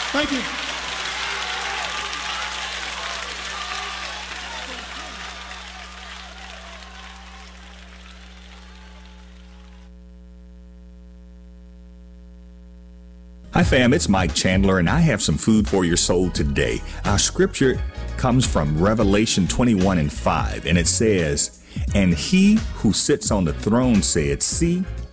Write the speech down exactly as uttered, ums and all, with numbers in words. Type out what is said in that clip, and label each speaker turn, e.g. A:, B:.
A: Thank you.
B: Hi fam, it's Mike Chandler and I have some food for your soul today. Our scripture comes from Revelation twenty-one and five, and it says, "And he who sits on the throne said, See,